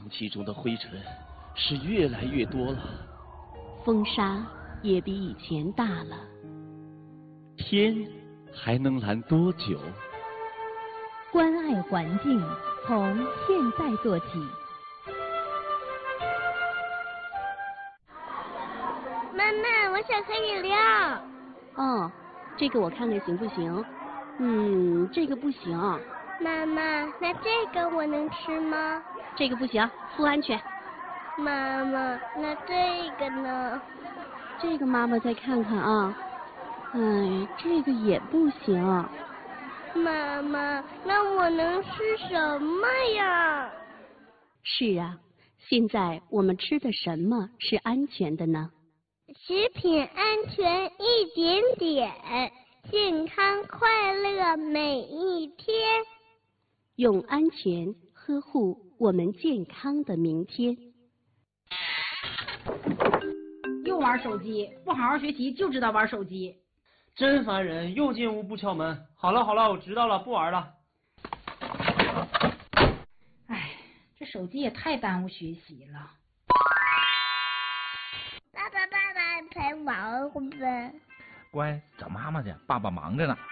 气中的灰尘是越来越多了， 风沙也比以前大了。 天还能蓝多久？ 关爱环境，从现在做起。 妈妈，我想喝饮料。 哦，这个我看看行不行？这个不行。 妈妈，那这个我能吃吗？ 这个不行，不安全。 妈妈，那这个呢？ 这个妈妈再看看啊。这个也不行。 妈妈，那我能吃什么呀？ 是啊，现在我们吃的什么是安全的呢？ 食品安全一点点，健康快乐每一天。 用安全呵护我们健康的明天。 又玩手机，不好好学习就知道玩手机。 真烦人，又进屋不敲门。好了好了，我知道了，不玩了。 哎，这手机也太耽误学习了。 爸爸，陪玩会呗。 乖，找妈妈去，爸爸忙着呢。